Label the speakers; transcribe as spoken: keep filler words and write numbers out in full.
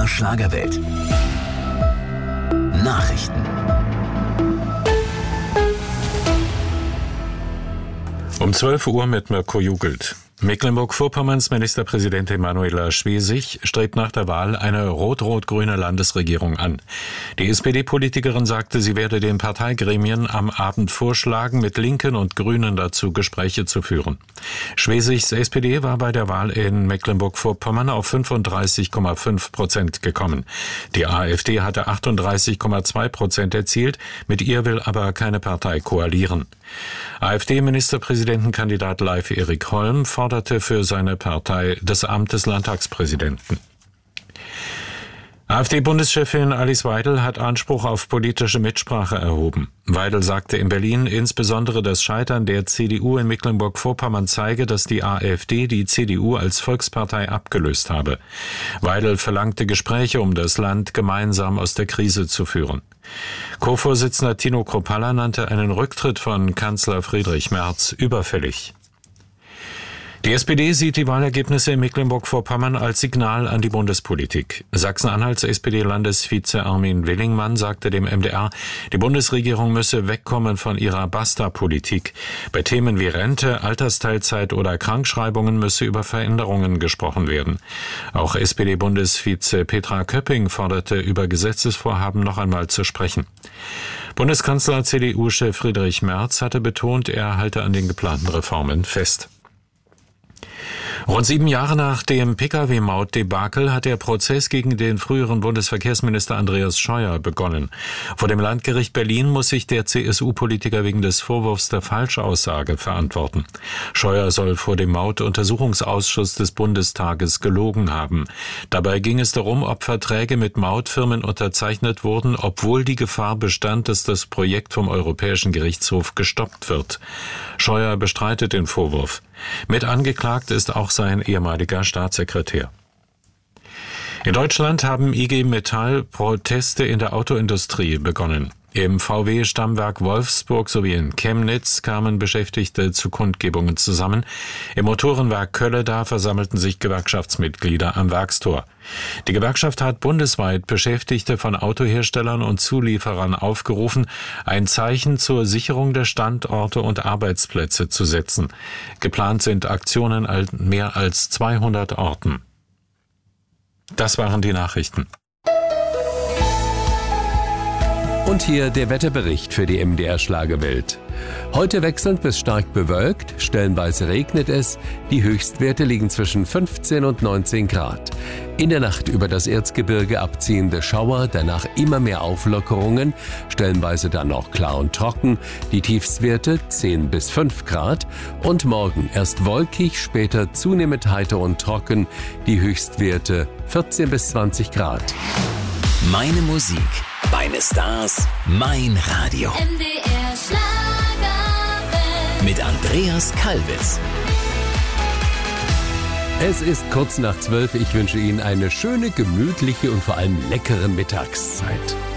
Speaker 1: R Schlagerwelt. Nachrichten.
Speaker 2: Um zwölf Uhr mit Mirko Jugelt. Mecklenburg-Vorpommerns Ministerpräsidentin Manuela Schwesig strebt nach der Wahl eine rot-rot-grüne Landesregierung an. Die S P D-Politikerin sagte, sie werde den Parteigremien am Abend vorschlagen, mit Linken und Grünen dazu Gespräche zu führen. Schwesigs S P D war bei der Wahl in Mecklenburg-Vorpommern auf fünfunddreißig Komma fünf Prozent gekommen. Die AfD hatte achtunddreißig Komma zwei Prozent erzielt, mit ihr will aber keine Partei koalieren. AfD-Ministerpräsidentenkandidat Leif Erik Holm forderte für seine Partei das Amt des Landtagspräsidenten. AfD-Bundeschefin Alice Weidel hat Anspruch auf politische Mitsprache erhoben. Weidel sagte in Berlin, insbesondere das Scheitern der C D U in Mecklenburg-Vorpommern zeige, dass die AfD die C D U als Volkspartei abgelöst habe. Weidel verlangte Gespräche, um das Land gemeinsam aus der Krise zu führen. Co-Vorsitzender Tino Kruppalla nannte einen Rücktritt von Kanzler Friedrich Merz überfällig. Die S P D sieht die Wahlergebnisse in Mecklenburg-Vorpommern als Signal an die Bundespolitik. Sachsen-Anhalts S P D-Landesvize Armin Willingmann sagte dem M D R, die Bundesregierung müsse wegkommen von ihrer Basta-Politik. Bei Themen wie Rente, Altersteilzeit oder Krankschreibungen müsse über Veränderungen gesprochen werden. Auch S P D-Bundesvize Petra Köpping forderte, über Gesetzesvorhaben noch einmal zu sprechen. Bundeskanzler C D U-Chef Friedrich Merz hatte betont, er halte an den geplanten Reformen fest. Rund sieben Jahre nach dem Pkw-Maut-Debakel hat der Prozess gegen den früheren Bundesverkehrsminister Andreas Scheuer begonnen. Vor dem Landgericht Berlin muss sich der C S U-Politiker wegen des Vorwurfs der Falschaussage verantworten. Scheuer soll vor dem Maut-Untersuchungsausschuss des Bundestages gelogen haben. Dabei ging es darum, ob Verträge mit Mautfirmen unterzeichnet wurden, obwohl die Gefahr bestand, dass das Projekt vom Europäischen Gerichtshof gestoppt wird. Scheuer bestreitet den Vorwurf. Mit angeklagt ist auch sein ehemaliger Staatssekretär. In Deutschland haben I G Metall Proteste in der Autoindustrie begonnen. Im V W-Stammwerk Wolfsburg sowie in Chemnitz kamen Beschäftigte zu Kundgebungen zusammen. Im Motorenwerk Kölleda versammelten sich Gewerkschaftsmitglieder am Werkstor. Die Gewerkschaft hat bundesweit Beschäftigte von Autoherstellern und Zulieferern aufgerufen, ein Zeichen zur Sicherung der Standorte und Arbeitsplätze zu setzen. Geplant sind Aktionen an mehr als zweihundert Orten. Das waren die Nachrichten.
Speaker 3: Und hier der Wetterbericht für die M D R Schlagerwelt. Heute wechselnd bis stark bewölkt, stellenweise regnet es. Die Höchstwerte liegen zwischen fünfzehn und neunzehn Grad. In der Nacht über das Erzgebirge abziehende Schauer, danach immer mehr Auflockerungen, stellenweise dann noch klar und trocken. Die Tiefstwerte zehn bis fünf Grad. Und morgen erst wolkig, später zunehmend heiter und trocken. Die Höchstwerte vierzehn bis zwanzig Grad.
Speaker 1: Meine Musik, meine Stars, mein Radio.
Speaker 4: M D R Schlagerwelt.
Speaker 1: Mit Andreas Kalwitz.
Speaker 3: Es ist kurz nach zwölf. Ich wünsche Ihnen eine schöne, gemütliche und vor allem leckere Mittagszeit.